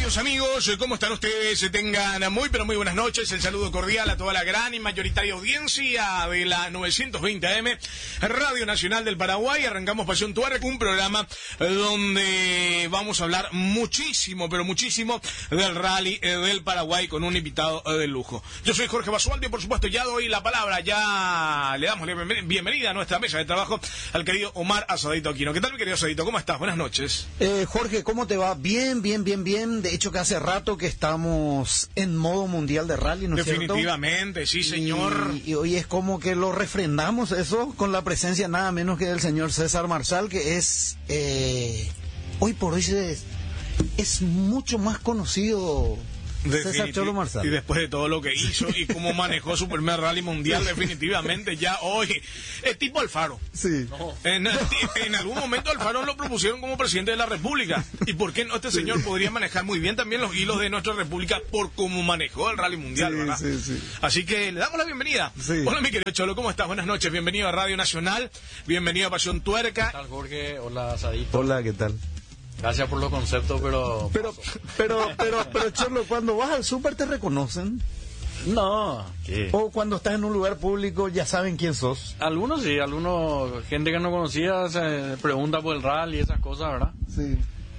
Queridos amigos, ¿cómo están ustedes? Tengan muy pero muy buenas noches. El saludo cordial a toda la gran y mayoritaria audiencia de la 920 AM Radio Nacional del Paraguay. Arrancamos Pasión Tuerca, un programa donde vamos a hablar muchísimo, pero muchísimo del rally del Paraguay con un invitado de lujo. Yo soy Jorge Basualdo y por supuesto ya doy la palabra, ya le damos la bienvenida a nuestra mesa de trabajo al querido Omar Asadito Aquino. ¿Qué tal, mi querido Asadito? ¿Cómo estás? Buenas noches. Jorge, ¿cómo te va? Bien. De hecho, que hace rato que estamos en modo mundial de rally, ¿no es cierto? Definitivamente, sí, señor. Y hoy es como que lo refrendamos eso con la presencia nada menos que del señor César Marsal, que es, hoy por hoy es mucho más conocido César Cholo Marsal. Y después de todo lo que hizo y cómo manejó su primer rally mundial, definitivamente ya hoy es tipo Alfaro. Sí. No. En algún momento Alfaro lo propusieron como presidente de la República. ¿Y por qué no? Este señor podría manejar muy bien también los hilos de nuestra República por cómo manejó el rally mundial, ¿verdad? Sí. Así que le damos la bienvenida. Sí. Hola, mi querido Cholo, ¿cómo estás? Buenas noches, bienvenido a Radio Nacional, bienvenido a Pasión Tuerca. ¿Qué tal, Jorge? Hola, Asadito. Hola, ¿qué tal? Gracias por los conceptos, Pero Cholo, cuando vas al súper te reconocen. No, ¿qué? O cuando estás en un lugar público ya saben quién sos. Algunos sí, gente que no conocía se pregunta por el rally y esas cosas, ¿verdad? Sí.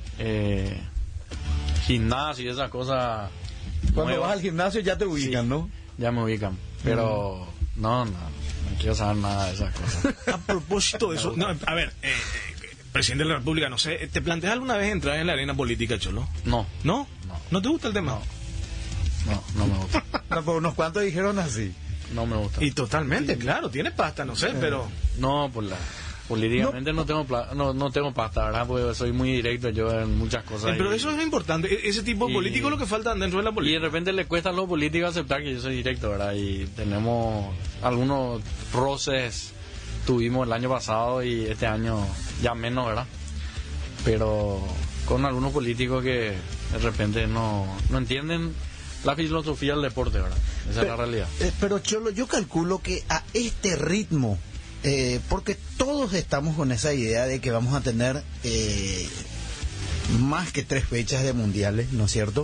Gimnasio y esas cosas. Cuando nuevas. vas al gimnasio ya te ubican, Sí, ¿no? Ya me ubican, pero no quiero saber nada de esas cosas. A propósito de eso, no, a ver, presidente de la República, no sé, ¿te planteas alguna vez entrar en la arena política, Cholo? No. ¿No? ¿No te gusta el tema? No me gusta. No, pues unos cuantos dijeron así. No me gusta. Y totalmente, claro, tiene pasta, no sé, pero... No, políticamente no tengo pasta, ¿verdad? Porque soy muy directo yo en muchas cosas. Pero eso es importante, ese tipo de político es lo que falta dentro de la Y de política. repente le cuesta a los políticos aceptar que yo soy directo, ¿verdad? Y tenemos algunos roces, tuvimos el año pasado y este año ya menos, ¿verdad? Pero con algunos políticos que de repente no entienden la filosofía del deporte, ¿verdad? Esa es la realidad. Pero Cholo, yo calculo que a este ritmo, porque todos estamos con esa idea de que vamos a tener más que 3 fechas de mundiales, ¿no es cierto?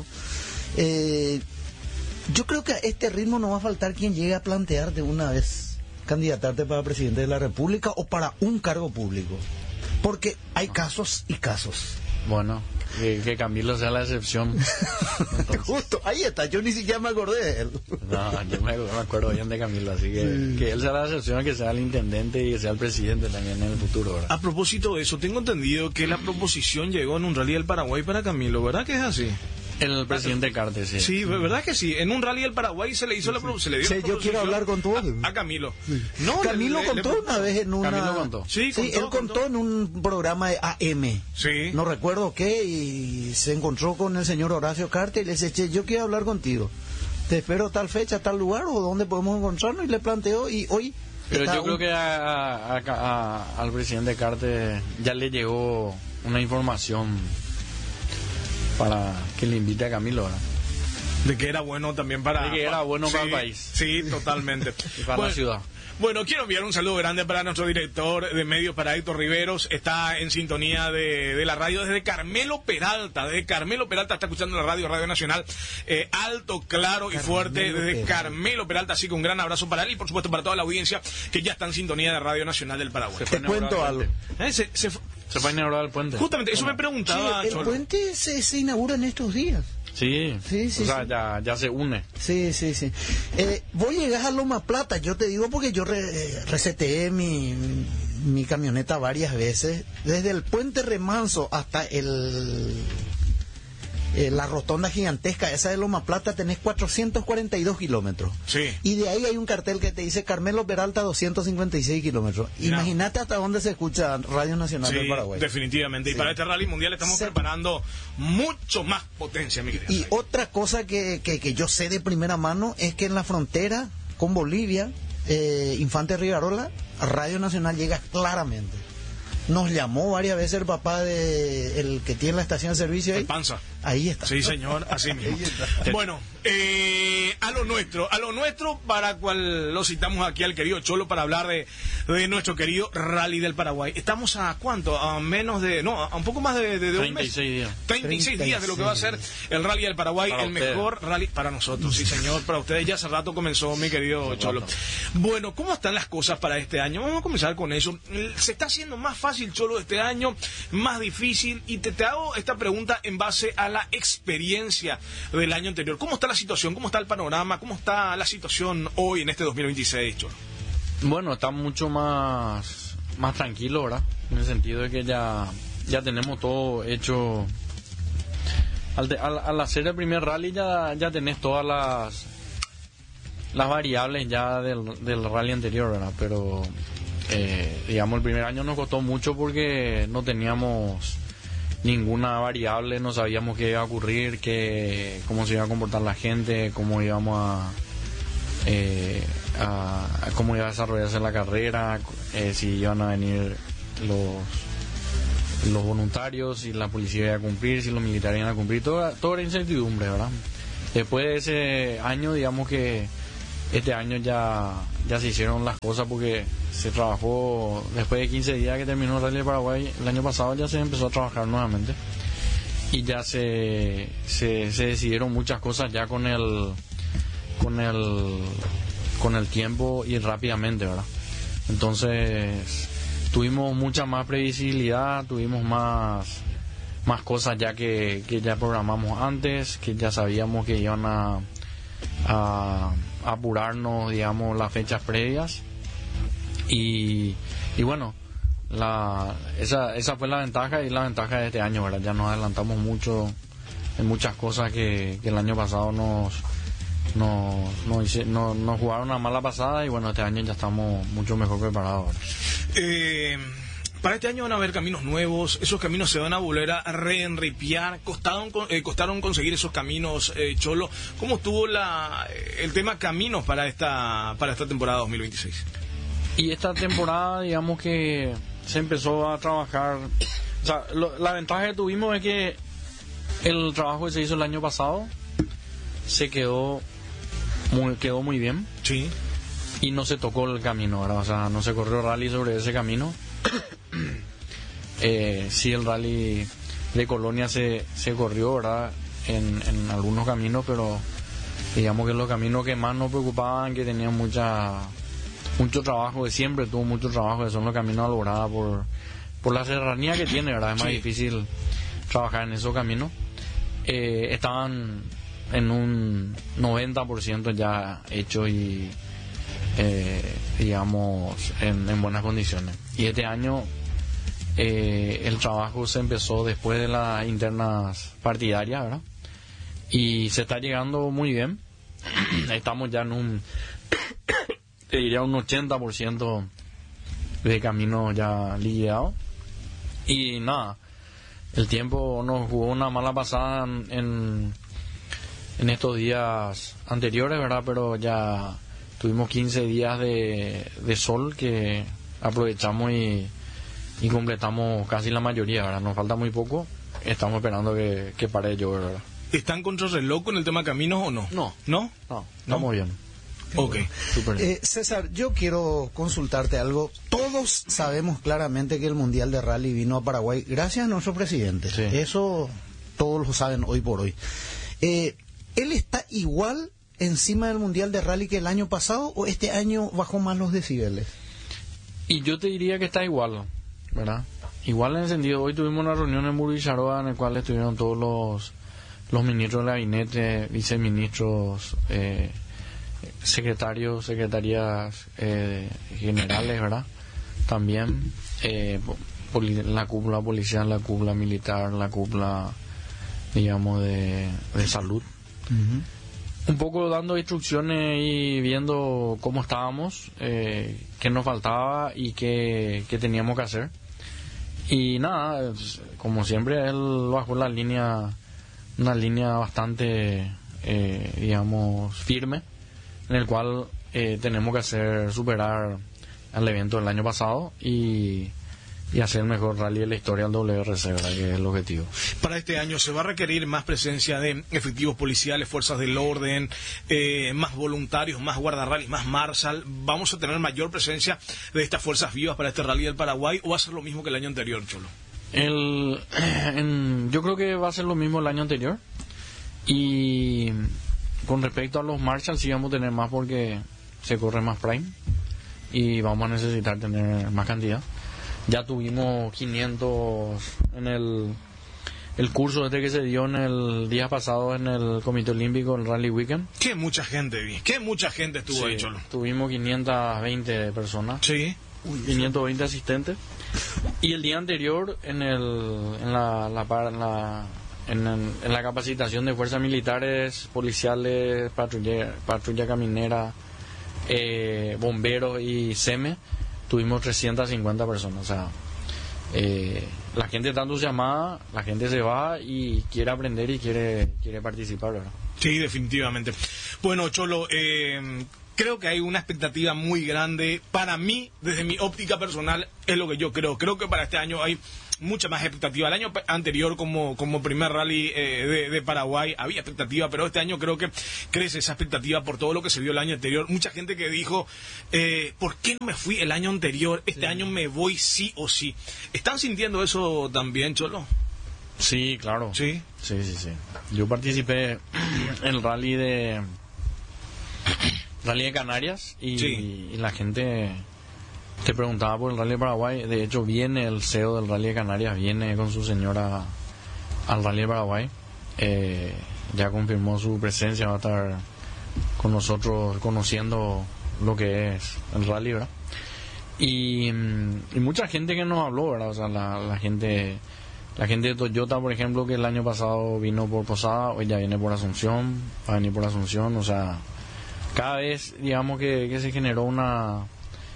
Yo creo que a este ritmo no va a faltar quien llegue a plantear de una vez candidatarte para presidente de la República o para un cargo público, porque hay casos y casos. Bueno, que Camilo sea la excepción. Entonces, Justo, ahí está, yo ni siquiera me acordé de él. no, yo me acuerdo bien de Camilo, así que él sea la excepción, que sea el intendente y que sea el presidente también en el futuro, ¿verdad? A propósito de eso, tengo entendido que la proposición llegó en un rally del Paraguay para Camilo, ¿verdad que es así? El presidente Cartes, sí. Sí, ¿verdad que sí? En un rally del Paraguay se le hizo se le dio Sí, la yo quiero hablar con tú. a Camilo. Sí. No, Camilo contó una vez en una... Camilo contó. Sí, él contó en un programa de AM. Sí. No recuerdo qué, y se encontró con el señor Horacio Cartes y le dice, che, yo quiero hablar contigo. Te espero tal fecha, tal lugar, o dónde podemos encontrarnos, y le planteó, y hoy... Pero yo creo que al presidente Cartes ya le llegó una información para que le invite a Camilo, ¿verdad? De que era bueno también para... De que era bueno para el país. Sí, totalmente. Y para la ciudad. Bueno, quiero enviar un saludo grande para nuestro director de medios, para Héctor Riveros. Está en sintonía de la radio desde Carmelo Peralta. Desde Carmelo Peralta está escuchando la Radio Nacional. Alto, claro y fuerte desde Carmelo Peralta. Así que un gran abrazo para él y por supuesto para toda la audiencia que ya está en sintonía de Radio Nacional del Paraguay. Te cuento algo. Se va a inaugurar el puente. Justamente, eso me preguntaba, Sí, el Cholo. puente se inaugura en estos días. Sí, Sí, o sea, ya se une. Sí. Vos llegás a Loma Plata, yo te digo porque yo reseteé mi camioneta varias veces, desde el puente Remanso hasta la rotonda gigantesca esa de Loma Plata tenés 442 kilómetros. Sí. Y de ahí hay un cartel que te dice Carmelo Peralta 256 kilómetros. Mira. Imagínate hasta dónde se escucha Radio Nacional del Paraguay. Definitivamente. Y Sí. para este rally mundial estamos preparando mucho más potencia, mi querida. Y otra cosa que yo sé de primera mano es que en la frontera con Bolivia, Infante Rivarola, Radio Nacional llega claramente. Nos llamó varias veces el papá de el que tiene la estación de servicio ahí. El Panza. Ahí está. Sí, señor, así mismo. Bueno, a lo nuestro, para cual lo citamos aquí al querido Cholo para hablar de nuestro querido Rally del Paraguay. Estamos a ¿cuánto? A menos de, no, a un poco más de un mes. 36 días. 36 días de lo que va a ser el Rally del Paraguay, Para el ustedes. mejor rally para nosotros, sí señor, para ustedes ya hace rato comenzó, mi querido Cholo. Bueno, ¿cómo están las cosas para este año? Vamos a comenzar con eso. ¿Se está haciendo más fácil, Cholo, este año? ¿Más difícil? Y te hago esta pregunta en base a la experiencia del año anterior. ¿Cómo está la situación? ¿Cómo está el panorama? ¿Cómo está la situación hoy en este 2026, Cholo? Bueno, está mucho más tranquilo, ¿verdad? En el sentido de que ya tenemos todo hecho. Al hacer el primer rally ya tenés todas las variables ya del rally anterior, ¿verdad? Pero digamos el primer año nos costó mucho porque no teníamos ninguna variable, no sabíamos qué iba a ocurrir, cómo se iba a comportar la gente, cómo íbamos cómo iba a desarrollarse la carrera, si iban a venir los voluntarios, si la policía iba a cumplir, si los militares iban a cumplir, todo era incertidumbre, ¿verdad? Después de ese año, digamos que este año ya se hicieron las cosas porque se trabajó, después de 15 días que terminó el Rally de Paraguay, el año pasado ya se empezó a trabajar nuevamente y ya se decidieron muchas cosas ya con el tiempo y rápidamente, ¿verdad? Entonces tuvimos mucha más previsibilidad, tuvimos más cosas ya que ya programamos antes, que ya sabíamos que iban a apurarnos, digamos, las fechas previas y bueno, esa fue la ventaja y la ventaja de este año, ¿verdad? Ya nos adelantamos mucho en muchas cosas que el año pasado nos jugaron una mala pasada y bueno, este año ya estamos mucho mejor preparados. Para este año van a haber caminos nuevos, esos caminos se van a volver a reenripiar, costaron conseguir esos caminos, Cholo. ¿Cómo estuvo el tema caminos para esta temporada 2026? Y esta temporada, digamos que se empezó a trabajar, o sea, la ventaja que tuvimos es que el trabajo que se hizo el año pasado quedó muy bien. Sí. Y no se tocó el camino, ¿verdad? O sea, no se corrió rally sobre ese camino. Sí, el rally de Colonia se corrió, ¿verdad? En algunos caminos, pero digamos que los caminos que más nos preocupaban, que tenían mucho trabajo, que siempre tuvo mucho trabajo, que son los caminos de Alborada por la serranía que tiene, ¿verdad? Es más difícil trabajar en esos caminos. Estaban en un 90% ya hechos y digamos en buenas condiciones. Y este año el trabajo se empezó después de las internas partidarias, ¿verdad? Y se está llegando muy bien. Estamos ya en te diría un 80% de camino ya liquidado. Y nada, el tiempo nos jugó una mala pasada en estos días anteriores, ¿verdad? Pero ya tuvimos 15 días de sol que aprovechamos y completamos casi la mayoría, ¿verdad? Nos falta muy poco, estamos esperando que pare de llover, ¿verdad? ¿Están contra reloj con el tema caminos o no? No. ¿No? No, estamos bien. Ok. Súper bien. César, yo quiero consultarte algo. Todos sabemos claramente que el Mundial de Rally vino a Paraguay gracias a nuestro presidente. Sí. Eso todos lo saben hoy por hoy. ¿Él está igual encima del Mundial de Rally que el año pasado o este año bajó más los decibeles? Y yo te diría que está igual, ¿verdad? Igual en el sentido, hoy tuvimos una reunión en Burdicharoa en la cual estuvieron todos los ministros del gabinete, viceministros, secretarios, secretarías generales, ¿verdad? También la cúpula policial, la cúpula militar, la cúpula, digamos, de salud. Uh-huh. Un poco dando instrucciones y viendo cómo estábamos, qué nos faltaba y qué teníamos que hacer. Y nada, como siempre, él bajó una línea bastante, digamos, firme, en el cual tenemos que superar al evento del año pasado y hacer el mejor rally de la historia del WRC, ¿verdad? Que es el objetivo. Para este año se va a requerir más presencia de efectivos policiales, fuerzas del orden, más voluntarios, más guardarrallies, más marshal. ¿Vamos a tener mayor presencia de estas fuerzas vivas para este rally del Paraguay o va a ser lo mismo que el año anterior, Cholo? Yo creo que va a ser lo mismo el año anterior. Y con respecto a los marshals sí vamos a tener más porque se corre más prime y vamos a necesitar tener más cantidad. Ya tuvimos 500 en el curso este que se dio en el día pasado en el Comité Olímpico, el Rally Weekend. Qué mucha gente vi, qué mucha gente estuvo ahí, Cholo. Tuvimos 520 personas, sí, 520 asistentes. Y el día anterior en la capacitación de fuerzas militares, policiales, patrulla caminera, bomberos y SEME, tuvimos 350 personas. O sea, la gente está entusiasmada, la gente se va y quiere aprender y quiere participar, ¿verdad? Sí, definitivamente. Bueno, Cholo, creo que hay una expectativa muy grande. Para mí, desde mi óptica personal, es lo que yo creo. Creo que para este año hay mucha más expectativa. El año anterior, como primer rally de Paraguay, había expectativa, pero este año creo que crece esa expectativa por todo lo que se vio el año anterior. Mucha gente que dijo, ¿por qué no me fui el año anterior? Este año me voy sí o sí. ¿Están sintiendo eso también, Cholo? Sí, claro. Sí. Sí. Yo participé en el rally de Canarias y la gente te preguntaba por el Rally de Paraguay. De hecho, viene el CEO del Rally de Canarias, viene con su señora al Rally de Paraguay. Ya confirmó su presencia, va a estar con nosotros conociendo lo que es el rally, ¿verdad? Y mucha gente que nos habló, ¿verdad? O sea, la gente de Toyota, por ejemplo, que el año pasado vino por Posada, hoy ya viene por Asunción, va a venir por Asunción. O sea, cada vez, digamos que se generó un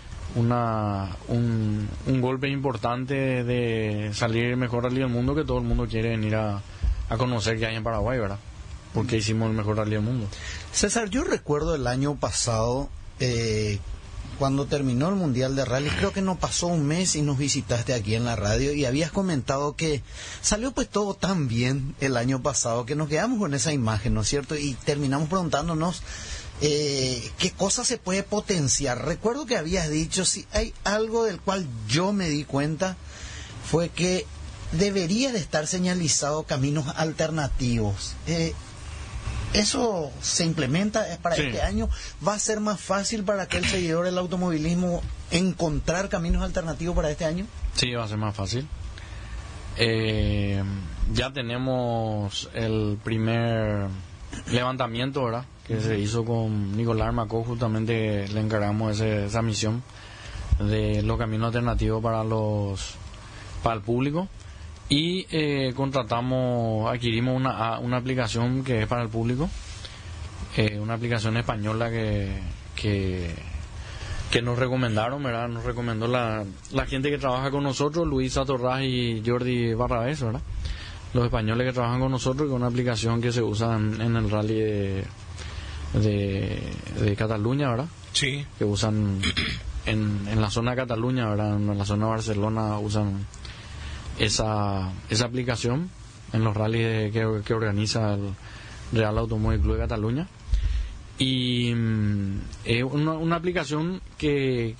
golpe importante de salir el mejor rally del mundo, que todo el mundo quiere venir a conocer que hay en Paraguay, ¿verdad? Porque hicimos el mejor rally del mundo. César, yo recuerdo el año pasado, cuando terminó el Mundial de Rally, creo que no pasó un mes y nos visitaste aquí en la radio y habías comentado que salió pues todo tan bien el año pasado que nos quedamos con esa imagen, ¿no es cierto? Y terminamos preguntándonos qué cosa se puede potenciar. Recuerdo que habías dicho, si hay algo del cual yo me di cuenta, fue que debería de estar señalizado caminos alternativos. ¿Eso se implementa para este año? ¿Va a ser más fácil para aquel seguidor del automovilismo encontrar caminos alternativos para este año? Sí, va a ser más fácil. Ya tenemos el primer levantamiento, ¿verdad? Que se hizo con Nicolás Armacó, justamente le encargamos esa misión de los caminos alternativos para el público. Y adquirimos una aplicación que es para el público, una aplicación española que nos recomendaron, ¿verdad? Nos recomendó la gente que trabaja con nosotros, Luisa Torrás y Jordi Barrabés, ¿verdad? Los españoles que trabajan con nosotros, que es una aplicación que se usa en el rally de Cataluña, ¿verdad? Sí. Que usan en la zona de Cataluña, ¿verdad? En la zona de Barcelona usan esa aplicación en los rallies que organiza el Real Automóvil Club de Cataluña. Y es una aplicación que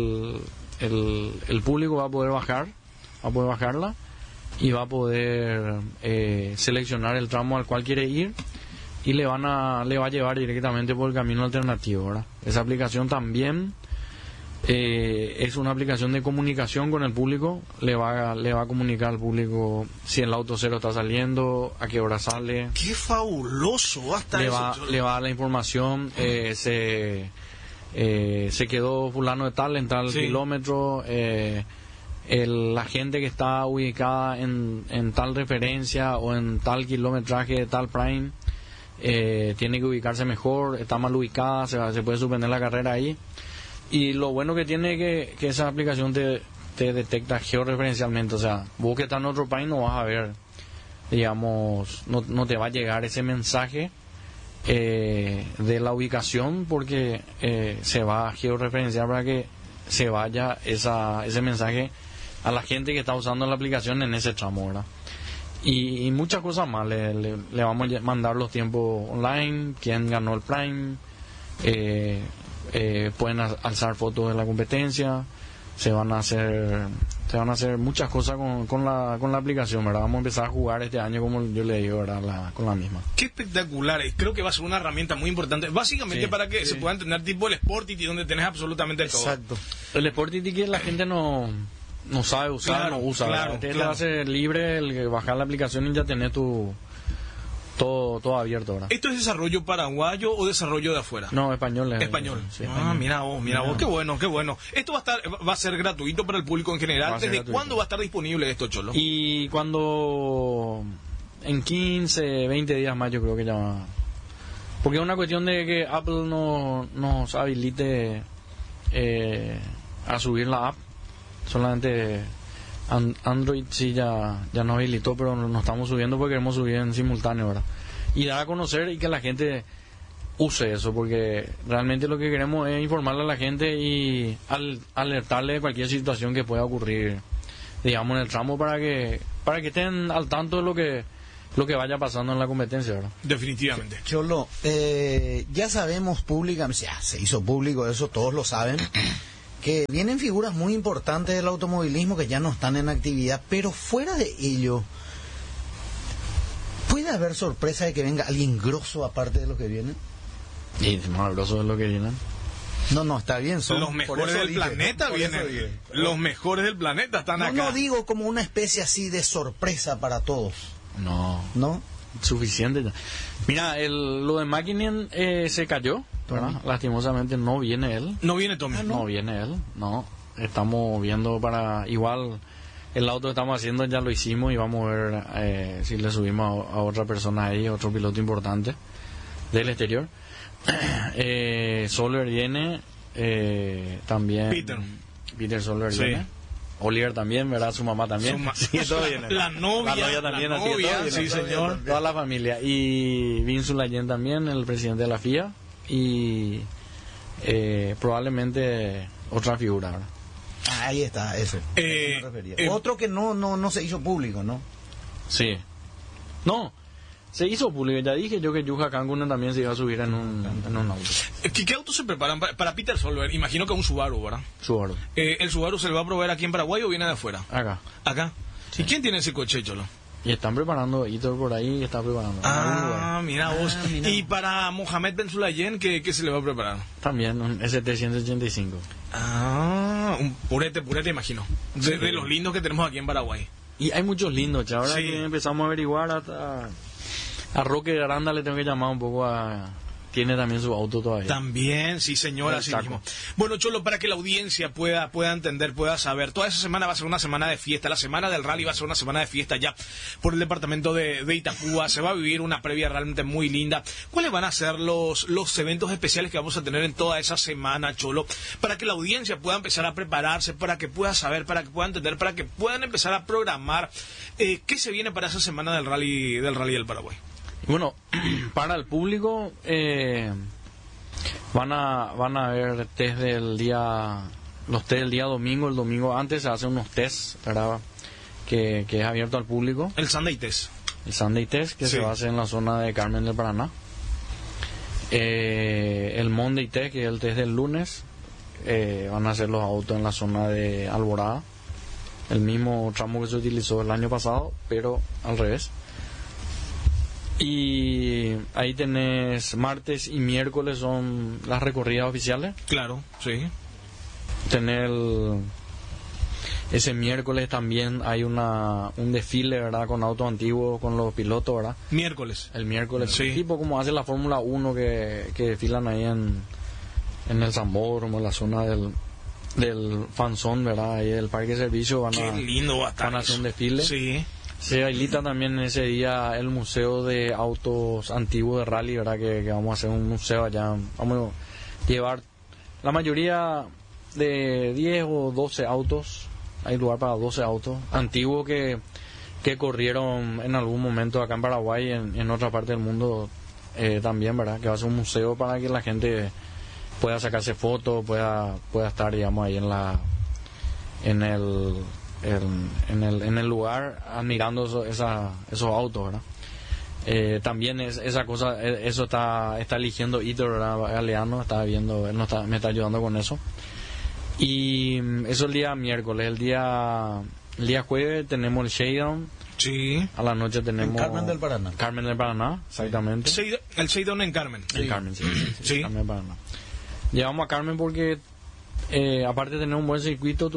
el público va a poder bajarla y va a poder seleccionar el tramo al cual quiere ir y le va a llevar directamente por el camino alternativo, ¿verdad? Esa aplicación también es una aplicación de comunicación con el público. Le va a comunicar al público si el auto cero está saliendo, a qué hora sale. ¡Qué fabuloso! Le va a dar la información, se quedó fulano de tal en tal kilómetro, la gente que está ubicada en tal referencia o en tal kilometraje de tal prime tiene que ubicarse mejor, está mal ubicada, se puede suspender la carrera ahí. Y lo bueno que tiene que esa aplicación te detecta georreferencialmente. O sea, vos que estás en otro país no vas a ver, digamos, no te va a llegar ese mensaje de la ubicación, porque se va a georreferenciar para que se vaya ese mensaje a la gente que está usando la aplicación en ese tramo, ¿verdad? Y muchas cosas más. Le vamos a mandar los tiempos online, quién ganó el Prime, pueden alzar fotos de la competencia, se van a hacer muchas cosas con la aplicación, ¿verdad? Vamos a empezar a jugar este año, como yo le digo, ¿verdad? Con la misma. Qué espectacular, creo que va a ser una herramienta muy importante, básicamente para que se pueda entender tipo el Sportity, donde tenés absolutamente todo. Exacto. El Sportity que la gente no sabe usar, Claro, no usa. claro, Te claro. hace libre el bajar la aplicación y ya tenés todo abierto, ¿verdad? ¿Esto es desarrollo paraguayo o desarrollo de afuera? No, español. Español. Sí, Ah, español. mira vos, qué bueno, qué bueno. Esto va a ser gratuito para el público en general. Va a ser ¿Desde gratuito. cuándo va a estar disponible esto, Cholo? Y cuando en 15, 20 días más yo creo que ya va. Porque es una cuestión de que Apple nos habilite a subir la app. Solamente Android sí ya nos habilitó, pero no estamos subiendo porque queremos subir en simultáneo, ¿verdad? Y dar a conocer y que la gente use eso, porque realmente lo que queremos es informarle a la gente y alertarle de cualquier situación que pueda ocurrir, digamos, en el tramo, para que estén al tanto de lo que vaya pasando en la competencia, ¿verdad? Definitivamente. Cholo, ya sabemos públicamente, ya se hizo público eso, todos lo saben, que vienen figuras muy importantes del automovilismo que ya no están en actividad, pero fuera de ello, ¿puede haber sorpresa de que venga alguien grosso aparte de lo que viene? Y más grosso es lo que vienen. No, está bien, son Los por mejores eso del dije, planeta por eso vienen. dije. Los mejores del planeta están acá. No digo como una especie así de sorpresa para todos, No, ¿no? suficiente ya. Mira, lo de Mäkinen se cayó, ¿verdad? Lastimosamente no viene él. No viene Tommy. No viene él, no. Estamos viendo para... Igual el auto que estamos haciendo ya lo hicimos y vamos a ver si le subimos a otra persona ahí, otro piloto importante del exterior. Soler viene, también... Peter Soler Sí. viene. Oliver también, ¿verdad? Su mamá también. Sí, todo viene. La novia también, la así que novia, todo viene. sí, señor. Toda la familia. Y Vince Layen también, el presidente de la FIA. Y probablemente otra figura, ¿verdad? Ahí está, eso. Me refería. Otro que no se hizo público, ¿no? Sí. No, se hizo público. Ya dije yo que Yuja Kangunen también se iba a subir en un auto. ¿Qué autos se preparan para Peter Solberg? Imagino que un Subaru, ¿verdad? Subaru. ¿El Subaru se le va a proveer aquí en Paraguay o viene de afuera? Acá. ¿Acá? Sí. ¿Y quién tiene ese coche, Cholo? Y están preparando, Hitor por ahí está preparando. en algún lugar. Mira vos. mira. ¿Y para Mohamed Ben Sulayem qué se le va a preparar? También un ST-185. Un purete, imagino. De los lindos que tenemos aquí en Paraguay. Y hay muchos lindos, ya ahora Sí. que empezamos a averiguar, hasta a Roque Aranda le tengo que llamar un poco a... Tiene también su auto todavía. También, sí señor, El así Chaco. mismo. Bueno, Cholo, para que la audiencia pueda entender, pueda saber, toda esa semana va a ser una semana de fiesta, la semana del rally va a ser una semana de fiesta ya por el departamento de Itapúa, se va a vivir una previa realmente muy linda. ¿Cuáles van a ser los eventos especiales que vamos a tener en toda esa semana, Cholo? Para que la audiencia pueda empezar a prepararse, para que pueda saber, para que pueda entender, para que puedan empezar a programar qué se viene para esa semana del rally del Paraguay. Bueno, para el público van a ver test del día, los test del día domingo. El domingo antes se hacen unos tests, ¿verdad? Que es abierto al público. El Sunday Test. El Sunday Test, que Sí. se va a hacer en la zona de Carmen del Paraná. El Monday Test, que es el test del lunes. Van a hacer los autos en la zona de Alborada. El mismo tramo que se utilizó el año pasado, pero al revés. Y ahí tenés martes y miércoles son las recorridas oficiales. Claro, sí. Tener ese miércoles también hay un desfile, ¿verdad? Con autos antiguos, con los pilotos, ¿verdad? Miércoles. El miércoles, Sí. tipo como hace la Fórmula 1 que desfilan ahí en el Sambódromo, en la zona del Fanzón, ¿verdad? Ahí del parque de servicio Qué lindo va a estar van a hacer eso. un desfile. Sí. Se habilita también ese día el museo de autos antiguos de rally, ¿verdad? Que vamos a hacer un museo allá. Vamos a llevar la mayoría de 10 o 12 autos. Hay lugar para 12 autos antiguos que corrieron en algún momento acá en Paraguay y en otra parte del mundo también, ¿verdad? Que va a ser un museo para que la gente pueda sacarse fotos, pueda estar, digamos, ahí en en el lugar admirando esos autos, ¿verdad? También esa cosa, eso está eligiendo Hitor, ¿verdad? Galeano, estaba viendo, él me está ayudando con eso. Y eso el día miércoles. El día jueves tenemos el Shakedown. Sí. A la noche tenemos Carmen del Paraná. Carmen del Paraná, exactamente. El Shakedown en Carmen. En Carmen, sí. Carmen del Paraná. Llevamos a Carmen porque aparte de tener un buen circuito,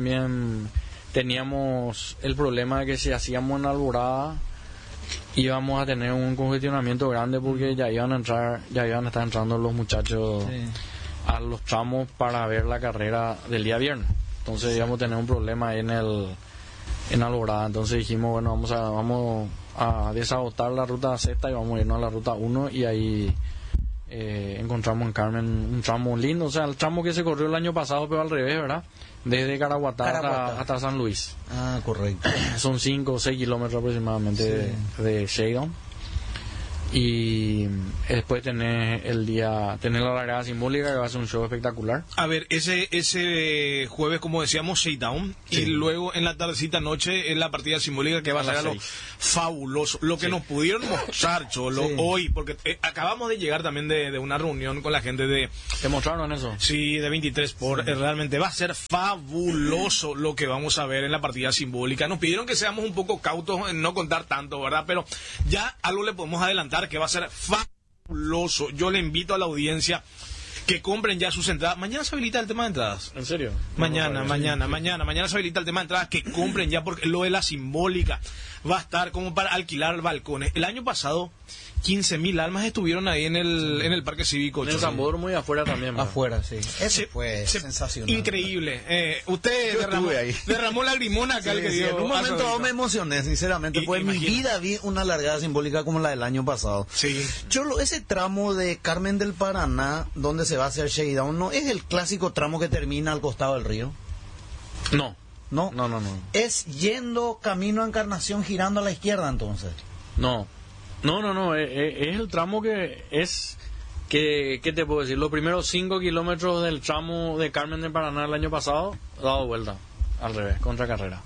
teníamos el problema de que si hacíamos una Alborada íbamos a tener un congestionamiento grande porque ya iban a estar entrando los muchachos a los tramos para ver la carrera del día viernes. Entonces íbamos a tener un problema ahí en Alborada. Entonces dijimos, bueno, vamos a desagotar la ruta Z y vamos a irnos a la ruta 1 y ahí encontramos en Carmen un tramo lindo, o sea, el tramo que se corrió el año pasado pero al revés, ¿verdad? Desde Caraguatá hasta San Luis. Ah, correcto. Son 5 o 6 kilómetros aproximadamente de Shakedown. Y después tenés la largada simbólica, que va a ser un show espectacular. A ver, ese jueves, como decíamos, Shakedown, y luego en la tardecita noche es la partida simbólica, que va a ser algo fabuloso. Lo que nos pudieron mostrar, Cholo, hoy, porque acabamos de llegar también de una reunión con la gente de... ¿Te mostraron eso? Sí, de 23 por realmente va a ser fabuloso lo que vamos a ver en la partida simbólica. Nos pidieron que seamos un poco cautos en no contar tanto, ¿verdad? Pero ya algo le podemos adelantar, que va a ser fabuloso. Yo le invito a la audiencia que compren ya sus entradas. Mañana se habilita el tema de entradas. ¿En serio? Mañana se habilita el tema de entradas, que compren ya, porque lo de la simbólica va a estar como para alquilar balcones. El año pasado 15.000 almas estuvieron ahí en el Parque Cívico. En el Zambódromo y afuera también. ¿verdad? Afuera, sí. Ese fue sensacional. Increíble. Usted derramó lagrimón acá. Sí, en un momento me emocioné, sinceramente. Pues en mi vida vi una largada simbólica como la del año pasado. Sí. Cholo, ese tramo de Carmen del Paraná, donde se va a hacer Shakedown, ¿no es el clásico tramo que termina al costado del río? No. ¿No? No. Es yendo camino a Encarnación girando a la izquierda, entonces. No, es el tramo que es, ¿qué te puedo decir? Los primeros 5 kilómetros del tramo de Carmen de Paraná el año pasado, dado vuelta, al revés, contra carrera.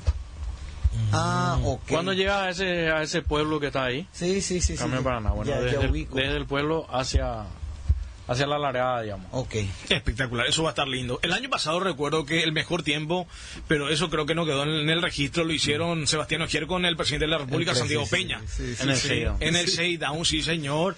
Ah, ok. ¿Cuándo llega a ese pueblo que está ahí? Sí. Carmen de Paraná, bueno, desde el pueblo hacia la largada, digamos. Ok. Espectacular, eso va a estar lindo. El año pasado recuerdo que el mejor tiempo, pero eso creo que no quedó en el registro, lo hicieron Sebastián Ogier con el presidente de la República, Santiago Peña. En el Shakedown. En el Shakedown, sí, señor.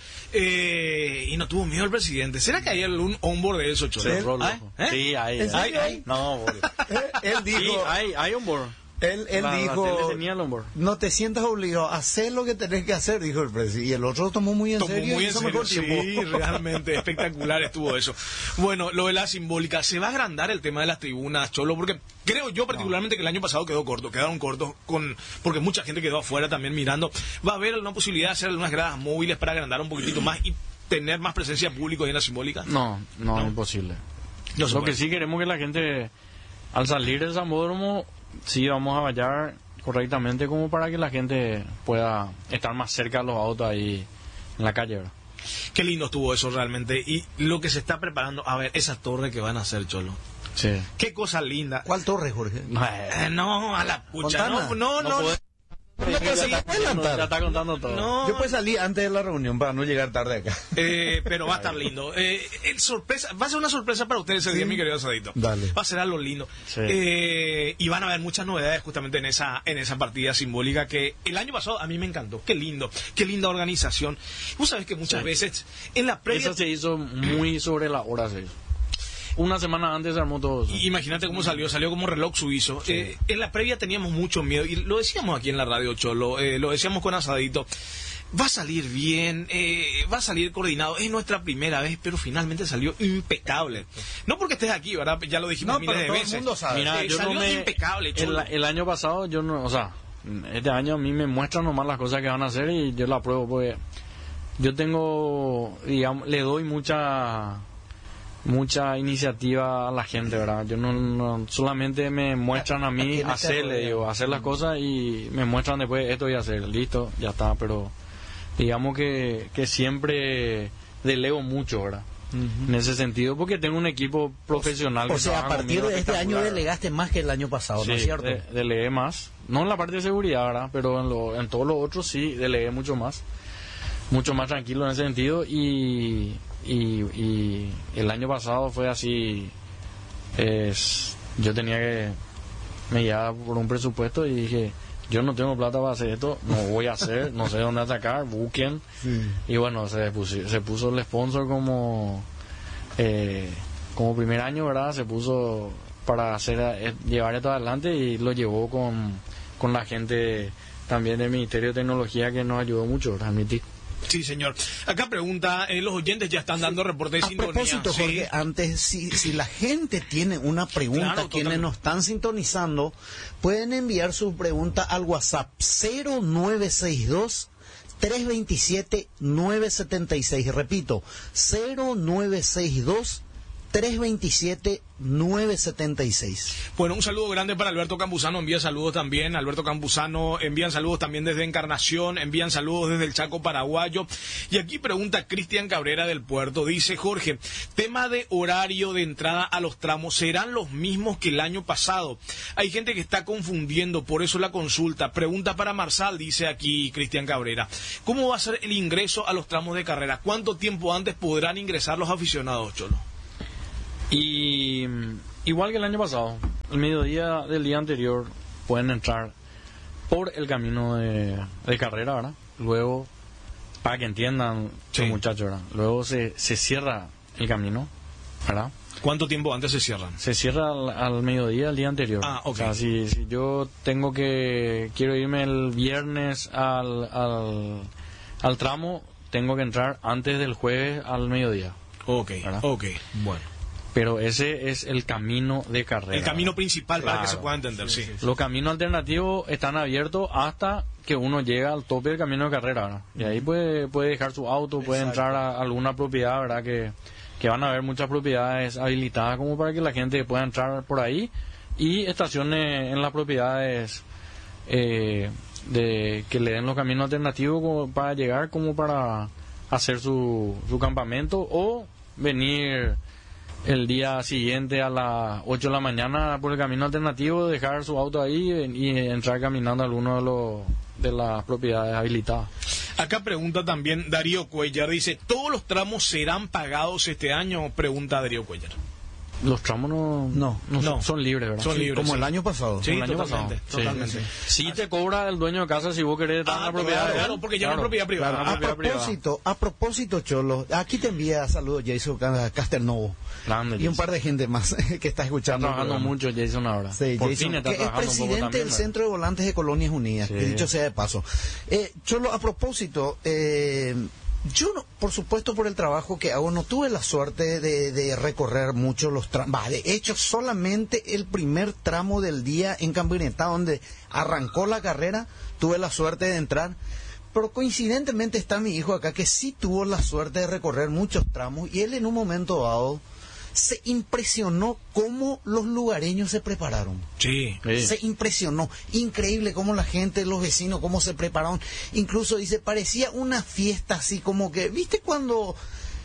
Y no tuvo miedo el presidente. ¿Será que hay algún onboard de eso, Cholo? Sí, hay. No, Él dijo... Sí, hay onboard. Él dijo, no te sientas obligado, hacer lo que tenés que hacer, dijo el presidente. Y el otro tomó muy en serio. Sí, realmente espectacular estuvo eso. Bueno, lo de la simbólica, se va a agrandar el tema de las tribunas, Cholo, porque creo yo particularmente que el año pasado quedaron cortos, porque mucha gente quedó afuera también mirando. Va a haber una posibilidad de hacer algunas gradas móviles para agrandar un poquitito más y tener más presencia pública en la simbólica. No, imposible. Lo que sí queremos que la gente, al salir del Zambódromo, sí vamos a vallar correctamente, como para que la gente pueda estar más cerca de los autos ahí en la calle, ¿verdad? Qué lindo estuvo eso realmente. Y lo que se está preparando, a ver, esa torre que van a hacer, Cholo. Sí. Qué cosa linda. ¿Cuál torre, Jorge? No, a la pucha. No. Ya está contando todo. No. Yo pues salí antes de la reunión para no llegar tarde acá. Pero va a estar lindo. Va a ser una sorpresa para ustedes ese día, mi querido Asadito. Dale. Va a ser algo lindo. Sí. Y van a haber muchas novedades justamente en esa partida simbólica que el año pasado a mí me encantó. Qué linda organización. Vos sabés que muchas veces en la previa... Eso se hizo muy sobre la hora, se hizo. Una semana antes se armó todo eso. Imagínate cómo salió como reloj suizo. Sí. En la previa teníamos mucho miedo, y lo decíamos aquí en la radio, Cholo, lo decíamos con Asadito. Va a salir bien, va a salir coordinado. Es nuestra primera vez, pero finalmente salió impecable. No porque estés aquí, ¿verdad? Ya lo dijimos miles de veces. El mundo sabe. Mira, yo salió impecable, Cholo. El año pasado, este año a mí me muestran nomás las cosas que van a hacer y yo la apruebo, porque yo tengo, digamos, le doy mucha iniciativa a la gente, ¿verdad? Yo no solamente me muestran a mí hacer las cosas, y me muestran después esto y hacer, listo, ya está, pero digamos que siempre delego mucho, ¿verdad? en ese sentido, porque tengo un equipo profesional. O sea, a partir de este año delegaste más que el año pasado, sí, ¿no es cierto? Delegué más, no en la parte de seguridad, ¿verdad? Pero en todos los otros sí delegué mucho más tranquilo en ese sentido, y el año pasado fue así. Yo tenía que me guiaba por un presupuesto y dije, yo no tengo plata para hacer esto, no voy a hacer, no sé dónde atacar, busquen. Sí. Y bueno, se puso el sponsor como primer año, ¿verdad? Se puso para llevar esto adelante, y lo llevó con la gente también del Ministerio de Tecnología, que nos ayudó mucho, admitir. Sí, señor. Acá pregunta, los oyentes ya están dando reportes de sintonía. A propósito, Jorge, antes, si la gente tiene una pregunta, claro, quienes nos están sintonizando, pueden enviar su pregunta al WhatsApp 0962 327 976. Repito, 0962 327 976. Bueno, un saludo grande para Alberto Campuzano, envía saludos también. Alberto Campuzano envían saludos también desde Encarnación, envían saludos desde el Chaco paraguayo. Y aquí pregunta Cristian Cabrera del Puerto, dice: Jorge, tema de horario de entrada a los tramos, ¿serán los mismos que el año pasado? Hay gente que está confundiendo, por eso la consulta. Pregunta para Marsal, dice aquí Cristian Cabrera: ¿cómo va a ser el ingreso a los tramos de carrera? ¿Cuánto tiempo antes podrán ingresar los aficionados, Cholo? Y igual que el año pasado, el mediodía del día anterior pueden entrar por el camino de carrera, ¿verdad? Luego, para que entiendan los muchachos, ¿verdad? Luego se cierra el camino, ¿verdad? ¿Cuánto tiempo antes se cierran? Se cierra al mediodía del día anterior. Ah, ok. O sea, si yo quiero irme el viernes al tramo, tengo que entrar antes del jueves al mediodía. Ok, ¿verdad? Ok, bueno. Pero ese es el camino de carrera. El camino principal, claro, para que se pueda entender, sí. Los caminos alternativos están abiertos hasta que uno llega al tope del camino de carrera, ¿verdad? Y ahí puede dejar su auto, puede entrar a alguna propiedad, ¿verdad? Que van a haber muchas propiedades habilitadas como para que la gente pueda entrar por ahí, y estaciones en las propiedades que le den los caminos alternativos para llegar, como para hacer su campamento, o venir el día siguiente a las 8 de la mañana por el camino alternativo, dejar su auto ahí y entrar caminando a alguno de las propiedades habilitadas. Acá pregunta también Darío Cuellar, dice: ¿todos los tramos serán pagados este año? Pregunta Darío Cuellar. Los tramos no son libres, ¿verdad? Son libres, como el año pasado. Sí, el año totalmente. pasado. Totalmente. Sí, te cobra el dueño de casa si vos querés estar en la propiedad. Claro, porque ya es una propiedad privada. Claro. A propósito, Cholo, aquí te envía saludos Jason Castelnovo. Grande, y un par de gente más que está escuchando. Está trabajando mucho Jason ahora. Sí, por Jason, fin está que es presidente del Centro de Volantes de Colonias Unidas, que dicho sea de paso. Cholo, a propósito, yo, por supuesto, por el trabajo que hago, no tuve la suerte de recorrer mucho los tramos. De hecho, solamente el primer tramo del día en Camioneta, donde arrancó la carrera, tuve la suerte de entrar. Pero coincidentemente está mi hijo acá, que sí tuvo la suerte de recorrer muchos tramos, y él en un momento dado se impresionó cómo los lugareños se prepararon. Sí. Se impresionó. Increíble cómo la gente, los vecinos, cómo se prepararon. Incluso dice, parecía una fiesta así como que, ¿viste cuando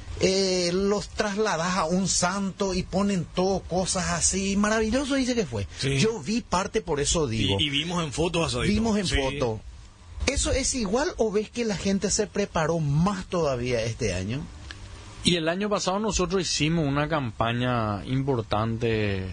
los trasladas a un santo y ponen todo cosas así? Maravilloso dice que fue. Sí. Yo vi parte, por eso digo. Y vimos en fotos asadito. Vimos en foto. ¿Eso es igual o ves que la gente se preparó más todavía este año? Y el año pasado nosotros hicimos una campaña importante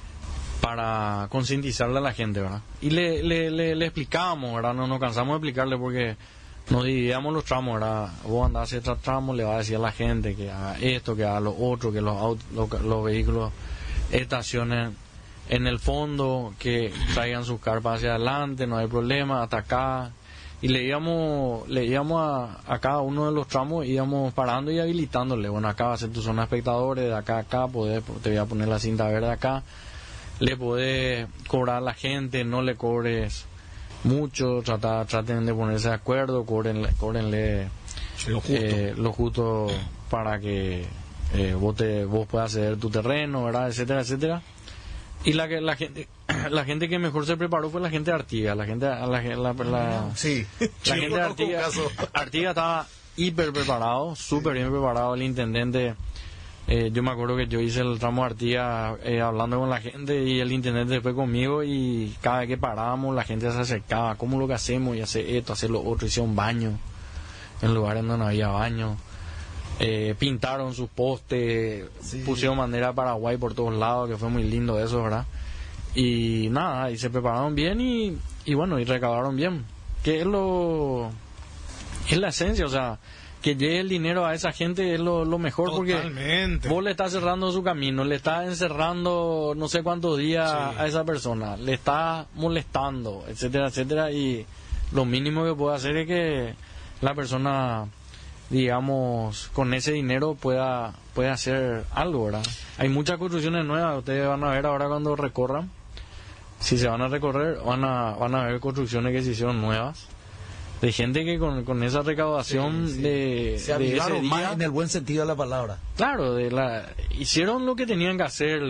para concientizarle a la gente, ¿verdad? Y le explicábamos, ¿verdad? No nos cansamos de explicarle, porque nos dividíamos los tramos, ¿verdad? Vos andás a hacer tramos, le vas a decir a la gente que haga esto, que haga lo otro, que los vehículos estacionen en el fondo, que traigan sus carpas hacia adelante, no hay problema, hasta acá. Y le íbamos a cada uno de los tramos, íbamos parando y habilitándole. Bueno, acá va a ser tu zona de espectadores, de acá a acá, te voy a poner la cinta verde acá. Le podés cobrar a la gente, no le cobres mucho, traten de ponerse de acuerdo, cóbrenle lo justo para que vos puedas ceder tu terreno, ¿verdad? Etcétera, etcétera. Y la gente que mejor se preparó fue la gente de Artigas. La gente de Artigas estaba hiper preparado, súper bien preparado. El intendente Yo me acuerdo que yo hice el tramo de Artigas hablando con la gente y el internet después conmigo, y cada vez que parábamos la gente se acercaba, ¿cómo lo que hacemos? Y hace esto, hacer lo otro, hicieron baño en lugares donde no había baño, pintaron sus postes, pusieron bandera de Paraguay por todos lados, que fue muy lindo eso, ¿verdad? Y nada, y se prepararon bien y bueno, y recaudaron bien, que es la esencia, o sea, que llegue el dinero a esa gente es lo mejor. Totalmente. Porque vos le estás cerrando su camino, le estás encerrando no sé cuántos días a esa persona, le estás molestando, etcétera, etcétera, y lo mínimo que puede hacer es que la persona, digamos, con ese dinero pueda hacer algo, ¿verdad? Hay muchas construcciones nuevas, ustedes van a ver ahora cuando recorran, si se van a recorrer, van a ver construcciones que se hicieron nuevas, de gente que con esa recaudación se avivaron más en el buen sentido de la palabra. Claro, hicieron lo que tenían que hacer,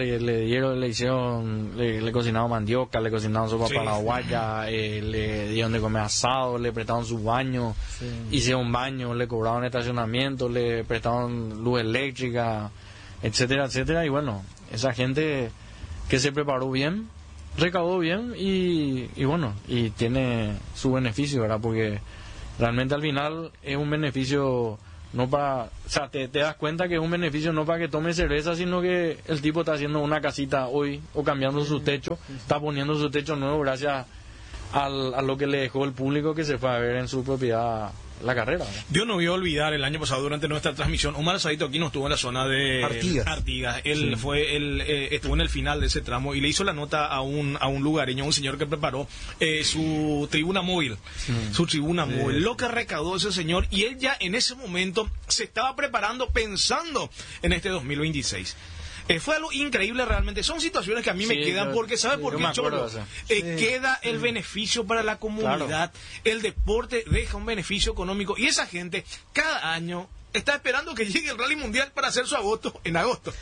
le cocinaron mandioca, le cocinaron sopa paraguaya, le dieron de comer asado, le prestaron sus baños, hicieron baño, le cobraron estacionamiento, le prestaron luz eléctrica, etcétera, etcétera, y bueno, esa gente que se preparó bien, recaudó bien y bueno, y tiene su beneficio, ¿verdad? Porque realmente al final es un beneficio no para, o sea, te das cuenta que es un beneficio no para que tome cerveza, sino que el tipo está haciendo una casita hoy o cambiando su techo, está poniendo su techo nuevo gracias a lo que le dejó el público que se fue a ver en su propiedad la carrera, ¿verdad? Yo no voy a olvidar el año pasado durante nuestra transmisión, Omar Asadito aquí no estuvo en la zona de Artigas. Él estuvo en el final de ese tramo y le hizo la nota a un lugareño, a un señor que preparó su tribuna móvil, lo que recaudó ese señor, y él ya en ese momento se estaba preparando pensando en este 2026. Fue algo increíble realmente. Son situaciones que a mí me quedan porque, ¿sabes por qué, Cholo? Queda el beneficio para la comunidad. Claro. El deporte deja un beneficio económico y esa gente cada año está esperando que llegue el Rally Mundial para hacer su agosto en agosto.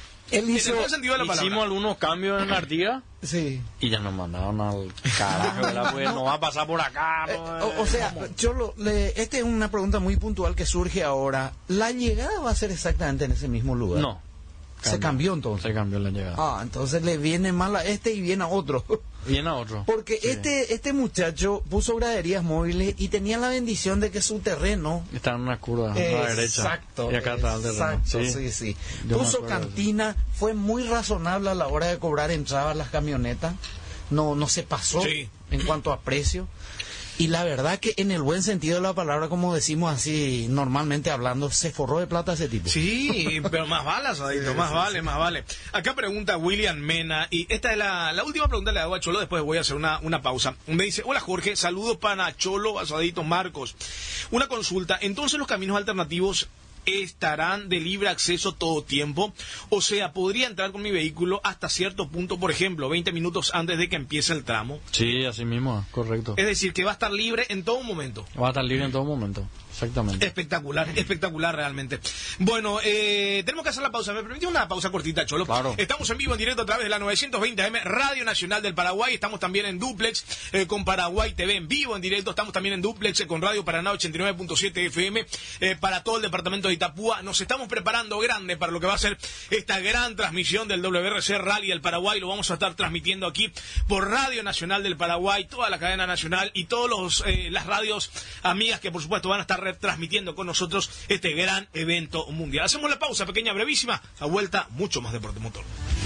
Hicimos algunos cambios en Artigas y ya nos mandaron al carajo, ¿verdad? Pues no va a pasar por acá. O sea, Cholo, esta es una pregunta muy puntual que surge ahora. ¿La llegada va a ser exactamente en ese mismo lugar? No. Se cambió entonces. Se cambió la llegada. Entonces le viene mal a este y viene a otro. Viene a otro. Porque este muchacho puso graderías móviles y tenía la bendición de que su terreno está en una curva a la derecha. Exacto. Y acá está el terreno. Sí. Puso cantina, fue muy razonable a la hora de cobrar entradas las camionetas. No se pasó en cuanto a precio. Y la verdad que en el buen sentido de la palabra, como decimos así normalmente hablando, se forró de plata ese tipo. Sí, pero más vale, Asadito, más vale. Acá pregunta William Mena, y esta es la última pregunta que le hago a Cholo, después voy a hacer una pausa. Me dice, hola Jorge, saludos para Cholo, Asadito, Marcos. Una consulta, entonces los caminos alternativos estarán de libre acceso todo tiempo, o sea, podría entrar con mi vehículo hasta cierto punto, por ejemplo, 20 minutos antes de que empiece el tramo. Sí, así mismo, correcto. Es decir, que va a estar libre en todo momento. Va a estar libre en todo momento, exactamente. Espectacular realmente. Bueno, tenemos que hacer la pausa. ¿Me permite una pausa cortita, Cholo? Claro. Estamos en vivo, en directo a través de la 920 AM, Radio Nacional del Paraguay. Estamos también en Duplex con Paraguay TV en vivo, en directo. Estamos también en Duplex con Radio Paraná 89.7 FM para todo el departamento de Itapúa. Nos estamos preparando grande para lo que va a ser esta gran transmisión del WRC Rally del Paraguay. Lo vamos a estar transmitiendo aquí por Radio Nacional del Paraguay, toda la cadena nacional y todas las radios amigas que por supuesto van a estar retransmitiendo con nosotros este gran evento mundial. Hacemos la pausa pequeña, brevísima. A vuelta, mucho más deporte motor.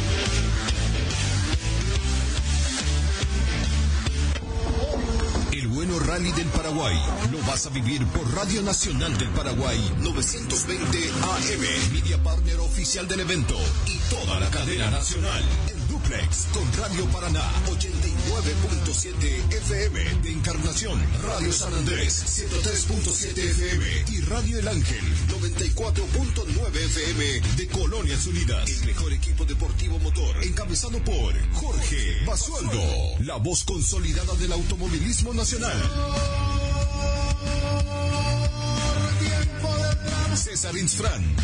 El bueno rally del Paraguay lo vas a vivir por Radio Nacional del Paraguay 920 AM, media partner oficial del evento y toda la cadena nacional en Duplex con Radio Paraná 89.7 FM de Encarnación, Radio San Andrés 103.7 FM y Radio El Ángel 94.9 FM de Colonias Unidas. El mejor equipo deportivo motor encabezado por Jorge Basualdo, la voz consolidada del automovilismo nacional. César Insfrán,